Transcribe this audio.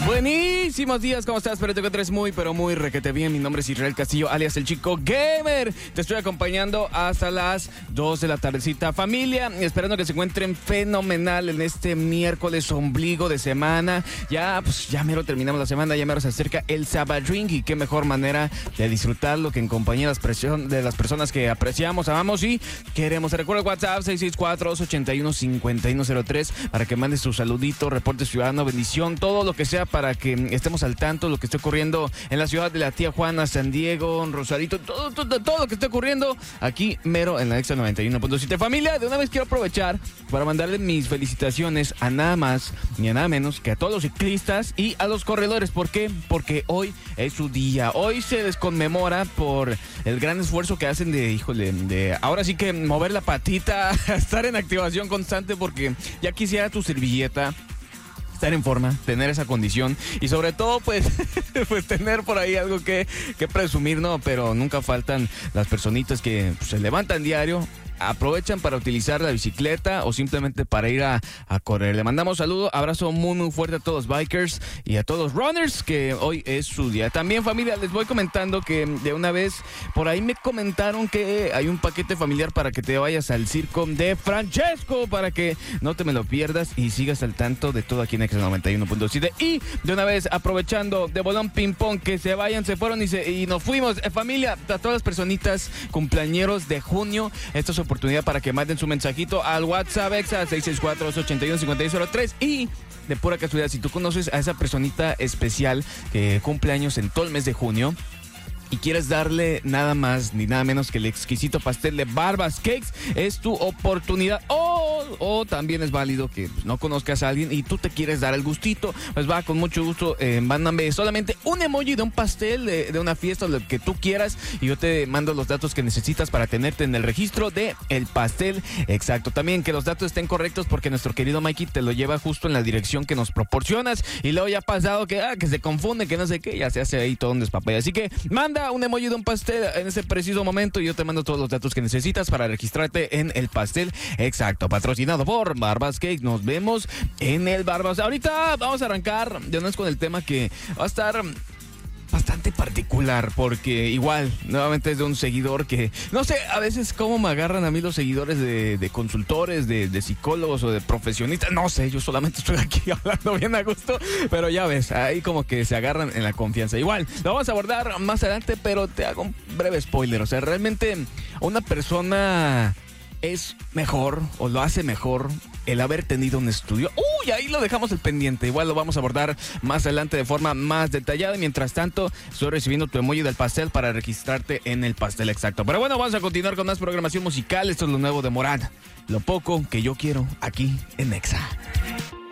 Buenísimos días, ¿cómo estás? Espero que te encuentres muy, pero muy requete bien. Mi nombre es Israel Castillo, alias El Chico Gamer. Te estoy acompañando hasta las 2 de la tardecita. Familia, esperando que se encuentren fenomenal en este miércoles ombligo de semana. Ya mero terminamos la semana, ya mero se acerca el Sabadring. Y qué mejor manera de disfrutarlo que en compañía de las personas que apreciamos, amamos y queremos. Te recuerdo el WhatsApp 664-281-5103 para que mandes tu saludito, reporte ciudadano, bendición, todo lo que sea para que estemos al tanto de lo que está ocurriendo en la ciudad de la Tía Juana, San Diego, Rosarito, todo lo que está ocurriendo aquí mero en la Exa 91.7. Familia, de una vez quiero aprovechar para mandarle mis felicitaciones a nada más ni a nada menos que a todos los ciclistas y a los corredores. ¿Por qué? Porque hoy es su día. Hoy se les conmemora por el gran esfuerzo que hacen de ahora sí que mover la patita, estar en activación constante, porque ya quisiera tu servilleta estar en forma, tener esa condición y sobre todo pues tener por ahí algo que presumir, ¿no? Pero nunca faltan las personitas que se levantan diario, aprovechan para utilizar la bicicleta o simplemente para ir a correr. Le mandamos saludo, abrazo muy muy fuerte a todos los bikers y a todos los runners, que hoy es su día. También, familia, les voy comentando que de una vez por ahí me comentaron que hay un paquete familiar para que te vayas al circo de Francesco, para que no te me lo pierdas y sigas al tanto de todo aquí en Exa 91.7. Y de una vez, aprovechando de bolón ping pong, que se fueron y nos fuimos. Familia, a todas las personitas cumpleañeros de junio, esto es oportunidad para que manden su mensajito al WhatsApp Exa 664-281-5103. Y de pura casualidad, si tú conoces a esa personita especial que cumple años en todo el mes de junio y quieres darle nada más ni nada menos que el exquisito pastel de Barbas Cakes, es tu oportunidad. O también es válido que no conozcas a alguien y tú te quieres dar el gustito, pues va, con mucho gusto, mándame solamente un emoji de un pastel de una fiesta, lo que tú quieras, y yo te mando los datos que necesitas para tenerte en el registro de el pastel exacto. También que los datos estén correctos, porque nuestro querido Mikey te lo lleva justo en la dirección que nos proporcionas, y luego ya ha pasado que se confunde, que no sé qué, ya se hace ahí todo un despapalle. Así que manda un emoji de un pastel en ese preciso momento y yo te mando todos los datos que necesitas para registrarte en el pastel exacto, patrocinado por Barbas Cake. Nos vemos en el Barbas. Ahorita vamos a arrancar de una vez con el tema que va a estar bastante particular, porque igual, nuevamente es de un seguidor que, no sé, a veces cómo me agarran a mí los seguidores de consultores, de psicólogos o de profesionistas, no sé, yo solamente estoy aquí hablando bien a gusto, pero ya ves, ahí como que se agarran en la confianza. Igual, lo vamos a abordar más adelante, pero te hago un breve spoiler. O sea, realmente una persona es mejor o lo hace mejor el haber tenido un estudio. Uy, ahí lo dejamos el pendiente. Igual lo vamos a abordar más adelante de forma más detallada. Y mientras tanto, estoy recibiendo tu emoji del pastel para registrarte en el pastel exacto. Pero bueno, vamos a continuar con más programación musical. Esto es lo nuevo de Morán. Lo poco que yo quiero aquí en Exa.